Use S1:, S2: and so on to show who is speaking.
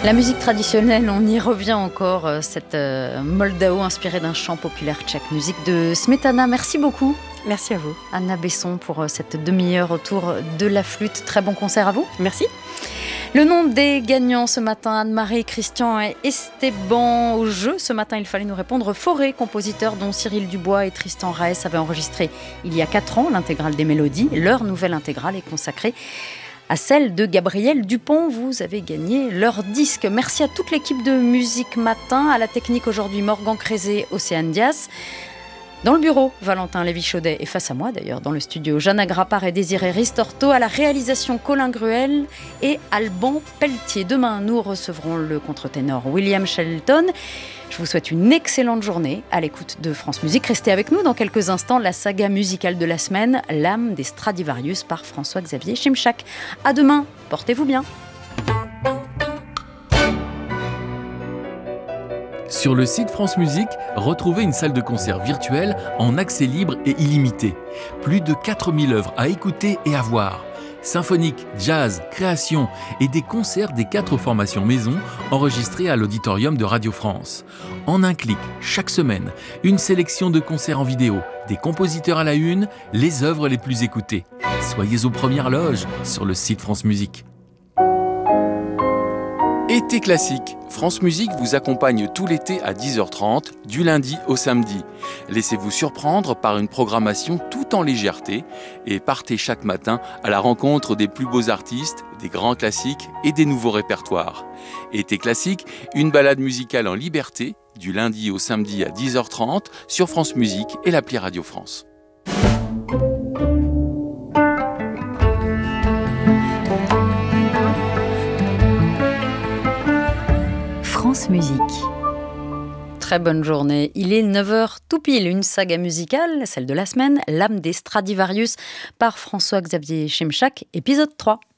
S1: La musique traditionnelle, on y revient encore, cette Moldao inspirée d'un chant populaire tchèque, musique de Smetana. Merci beaucoup.
S2: Merci à vous.
S1: Anna Besson pour cette demi-heure autour de la flûte. Très bon concert à vous.
S2: Merci.
S1: Le nom des gagnants ce matin, Anne-Marie, Christian et Esteban. Au jeu, ce matin, il fallait nous répondre. Forêt, compositeur dont Cyril Dubois et Tristan Raes avaient enregistré il y a 4 ans l'intégrale des mélodies. Leur nouvelle intégrale est consacrée à celle de Gabriel Dupont. Vous avez gagné leur disque. Merci à toute l'équipe de Musique Matin, à la technique aujourd'hui Morgan Crézé, Océane Dias. Dans le bureau, Valentin Lévy-Chaudet et face à moi d'ailleurs, dans le studio, Jeanne Grappard et Désiré Ristorto, à la réalisation Colin Gruel et Alban Pelletier. Demain, nous recevrons le contre-ténor William Shelton. Je vous souhaite une excellente journée à l'écoute de France Musique. Restez avec nous dans quelques instants, la saga musicale de la semaine, L'âme des Stradivarius par François-Xavier Chimchak. À demain, portez-vous bien.
S3: Sur le site France Musique, retrouvez une salle de concert virtuelle en accès libre et illimité. Plus de 4000 œuvres à écouter et à voir. Symphonique, jazz, création et des concerts des 4 formations maison enregistrés à l'auditorium de Radio France. En un clic, chaque semaine, une sélection de concerts en vidéo, des compositeurs à la une, les œuvres les plus écoutées. Soyez aux premières loges sur le site France Musique. Été classique, France Musique vous accompagne tout l'été à 10h30, du lundi au samedi. Laissez-vous surprendre par une programmation tout en légèreté et partez chaque matin à la rencontre des plus beaux artistes, des grands classiques et des nouveaux répertoires. Été classique, une balade musicale en liberté, du lundi au samedi à 10h30 sur France Musique et l'appli Radio France.
S1: France Musique. Très bonne journée. Il est 9h tout pile. Une saga musicale, celle de la semaine, L'âme des Stradivarius par François-Xavier Chimchak, épisode 3.